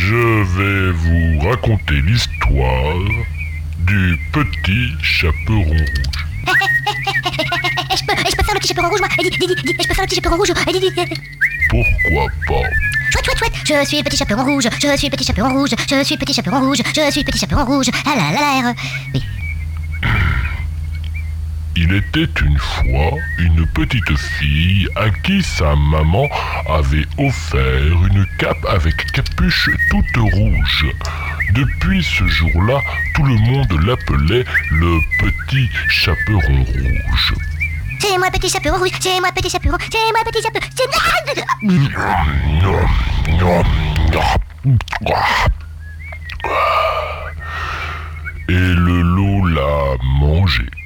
Je vais vous raconter l'histoire du petit chaperon rouge. Je peux faire le petit chaperon rouge, moi. Je peux faire le petit chaperon rouge. Pourquoi pas? Chouette. Je suis petit chaperon rouge. Je suis petit chaperon rouge. Je suis petit chaperon rouge. Je suis petit chaperon rouge. Ah là là là. Oui. Il était une fois une petite fille à qui sa maman avait offert une cape avec capuche toute rouge. Depuis ce jour-là, tout le monde l'appelait le petit chaperon rouge. C'est moi petit chaperon rouge. C'est moi petit chaperon. C'est moi petit chaperon. Et le loup l'a mangé.